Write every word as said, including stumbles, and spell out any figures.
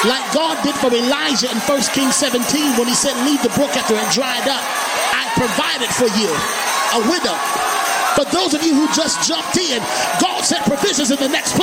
Like God did for Elijah in First Kings seventeen when he said, leave the brook after it dried up. I provided for you a widow. For those of you who just jumped in, God sent provisions in the next place.